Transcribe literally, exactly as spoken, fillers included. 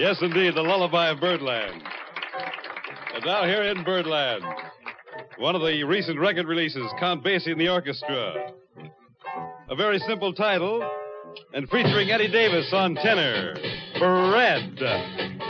Yes, indeed, the lullaby of Birdland. And now here in Birdland, one of the recent record releases, Count Basie and the Orchestra. A very simple title, and featuring Eddie Davis on tenor, Fred.